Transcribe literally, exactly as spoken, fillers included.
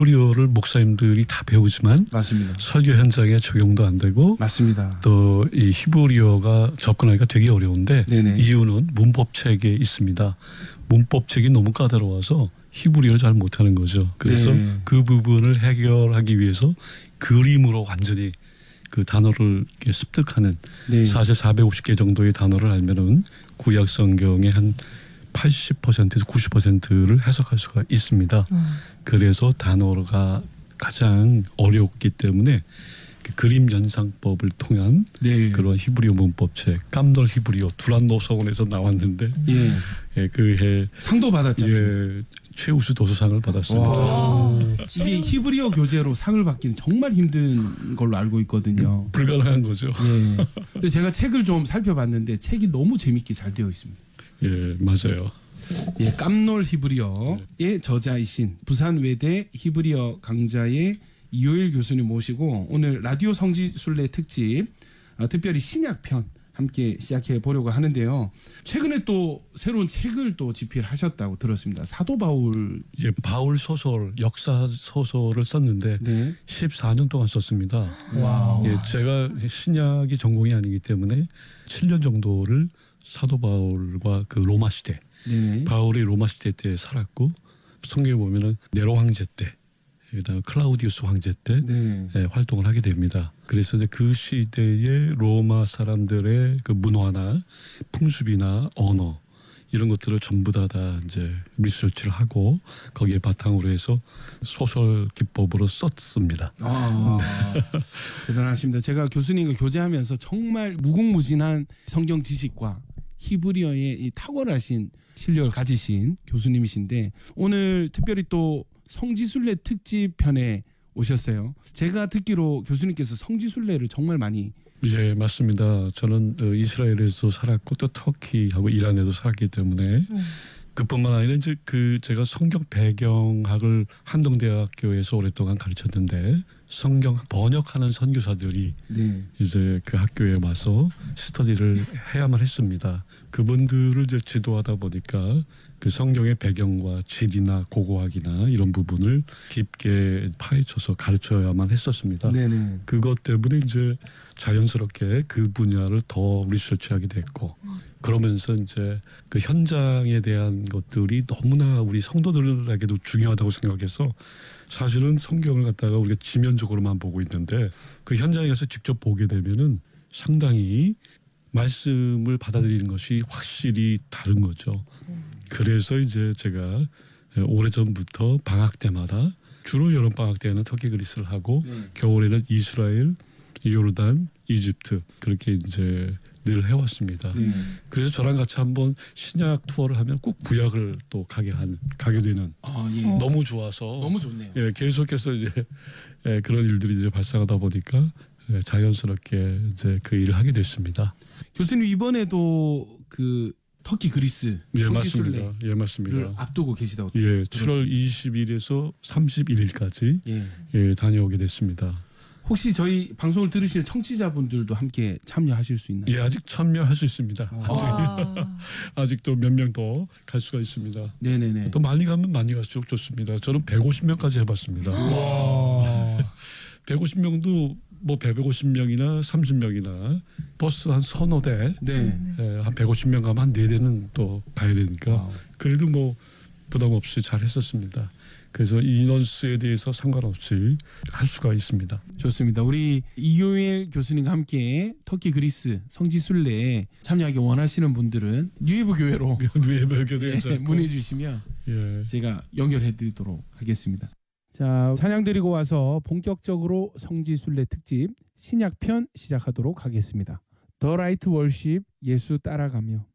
히브리어를 목사님들이 다 배우지만 맞습니다. 설교 현장에 적용도 안 되고 맞습니다. 또 이 히브리어가 접근하기가 되게 어려운데 네네. 이유는 문법책에 있습니다. 문법책이 너무 까다로워서 히브리어를 잘 못하는 거죠. 그래서 네. 그 부분을 해결하기 위해서 그림으로 완전히 그 단어를 이렇게 습득하는 네. 사실 사백오십 개 정도의 단어를 알면은 구약 성경의 한 팔십 퍼센트에서 구십 퍼센트를 해석할 수가 있습니다. 음. 그래서 단어가 가장 어렵기 때문에 그 그림 연상법을 통한 네. 그런 히브리어 문법책 깜놀 히브리어 두란 노서원에서 나왔는데 예. 예, 그해 상도 받았죠. 예, 최우수 도서상을 받았습니다. 와. 이게 히브리어 교재로 상을 받기는 정말 힘든 걸로 알고 있거든요. 불가능한 거죠. 예. 근데 제가 책을 좀 살펴봤는데 책이 너무 재밌게 잘 되어 있습니다. 예, 맞아요. 예, 깜놀 히브리어의 저자이신 부산외대 히브리어 강좌의 이효일 교수님 모시고 오늘 라디오 성지순례 특집 어, 특별히 신약편 함께 시작해 보려고 하는데요. 최근에 또 새로운 책을 또 집필하셨다고 들었습니다. 사도 바울. 예, 바울 소설, 역사 소설을 썼는데 네. 십사 년 동안 썼습니다. 와우. 예, 제가 신약이 전공이 아니기 때문에 칠 년 정도를 사도 바울과 그 로마 시대, 네. 바울이 로마 시대 때 살았고 성경에 보면은 네로 황제 때, 그다음 클라우디우스 황제 때 네. 예, 활동을 하게 됩니다. 그래서 이제 그 시대의 로마 사람들의 그 문화나 풍습이나 언어 이런 것들을 전부 다, 다 이제 리서치를 하고 거기에 바탕으로 해서 소설 기법으로 썼습니다. 아, 대단하십니다. 제가 교수님과 교제하면서 정말 무궁무진한 성경 지식과 히브리어의 이 탁월하신 실력을 가지신 교수님이신데 오늘 특별히 또 성지순례 특집 편에 오셨어요. 제가 듣기로 교수님께서 성지순례를 정말 많이 예, 맞습니다. 저는 이스라엘에서 살았고 또 터키하고 이란에도 살았기 때문에 음. 그뿐만 아니라 이제 그 제가 성경 배경학을 한동대학교에서 오랫동안 가르쳤는데 성경 번역하는 선교사들이 네. 이제 그 학교에 와서 스터디를 해야만 했습니다. 그분들을 이제 지도하다 보니까 그 성경의 배경과 질이나 고고학이나 이런 부분을 깊게 파헤쳐서 가르쳐야만 했었습니다. 네네. 그것 때문에 이제 자연스럽게 그 분야를 더 리서치하게 됐고 그러면서 이제 그 현장에 대한 것들이 너무나 우리 성도들에게도 중요하다고 생각해서 사실은 성경을 갖다가 우리가 지면적으로만 보고 있는데 그 현장에 가서 직접 보게 되면은 상당히 말씀을 받아들이는 것이 확실히 다른 거죠. 그래서 이제 제가 오래전부터 방학 때마다 주로 여름 방학 때는 터키 그리스를 하고 네. 겨울에는 이스라엘, 요르단, 이집트 그렇게 이제 늘 해왔습니다. 네. 그래서 저랑 같이 한번 신약 투어를 하면 꼭 구약을 또 가게 한 가게 되는 아, 예. 어. 너무 좋아서 너무 좋네요. 예, 계속해서 이제 예, 그런 일들이 이제 발생하다 보니까 예, 자연스럽게 이제 그 일을 하게 됐습니다. 교수님 이번에도 그 터키 그리스 예, 성지순례를 맞습니다. 예, 맞습니다. 앞두고 계시다고. 예, 칠월 이십일에서 삼십일일까지 예. 예, 다녀오게 됐습니다. 혹시 저희 방송을 들으시는 청취자분들도 함께 참여하실 수 있나요? 예, 아직 참여할 수 있습니다. 와. 아직도 몇 명 더 갈 수가 있습니다. 네네네. 또 많이 가면 많이 갈수록 좋습니다. 저는 백오십 명까지 해봤습니다. 와. 백오십 명도 뭐 백오십 명이나 삼십 명이나 버스 한 서너 대, 네. 예, 한 백오십 명 가면 한 네 대는 또 가야 되니까 와우. 그래도 뭐 부담 없이 잘 했었습니다. 그래서 인원수에 대해서 상관없이 할 수가 있습니다. 좋습니다. 우리 이효일 교수님과 함께 터키 그리스 성지순례에 참여하기 원하시는 분들은 뉴에브 교회로 누에버교대에서 예, 문의 주시면 예. 제가 연결해 드리도록 하겠습니다. 자, 찬양 드리고 와서 본격적으로 성지순례 특집 신약편 시작하도록 하겠습니다. 더 라이트 월십 예수 따라가며